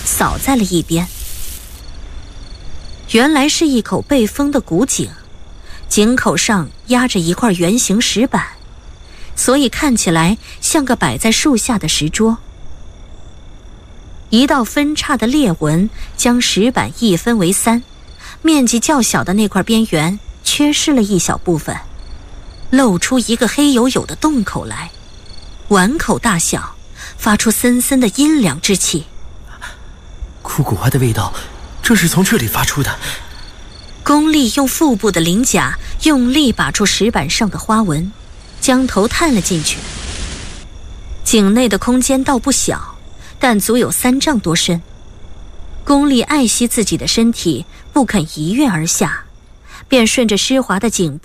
扫在了一边。原来是一口被封的古井，井口上压着一块圆形石板，所以看起来像个摆在树下的石桌。一道分叉的裂纹将石板一分为三，面积较小的那块边缘缺失了一小部分，露出一个黑黝黝的洞口来，碗口大小，发出森森的阴凉之气。 枯骨花的味道正是从这里发出的。 龚丽用腹部的鳞甲用力把住石板上的花纹，将头探了进去。井内的空间倒不小，但足有3丈多深。龚丽爱惜自己的身体，不肯一跃而下，便顺着湿滑的井